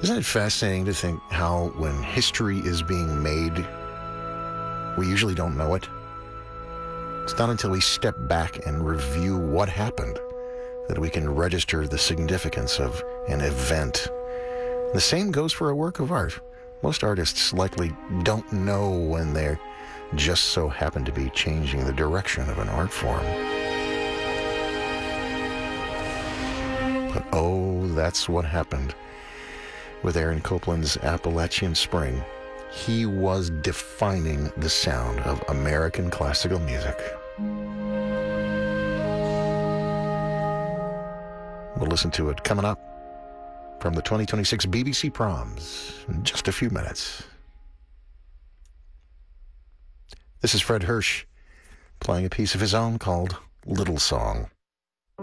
Isn't it fascinating to think how when history is being made, we usually don't know it? It's not until we step back and review what happened that we can register the significance of an event. The same goes for a work of art. Most artists likely don't know when they're just so happen to be changing the direction of an art form. But oh, that's what happened with Aaron Copland's Appalachian Spring. He was defining the sound of American classical music. We'll listen to it coming up from the 2026 BBC Proms in just a few minutes. This is Fred Hirsch playing a piece of his own called Little Song.